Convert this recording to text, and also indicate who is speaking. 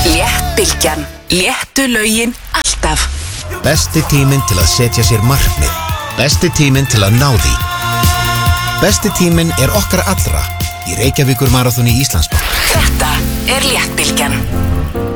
Speaker 1: Léttbylgjan. Léttu lögin alltaf.
Speaker 2: Besti tíminn til að setja sér markmið. Besti tíminn til að ná því. Besti tíminn okkar allra í Reykjavíkur Maraþoni Íslandsbanka.
Speaker 1: Þetta Léttbylgjan.